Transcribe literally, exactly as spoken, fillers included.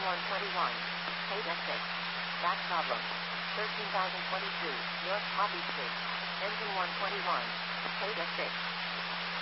one twenty-one. Payda six. Back problem. thirteen thousand twenty-two. North Poppy Street. Engine one twenty-one. Payda six.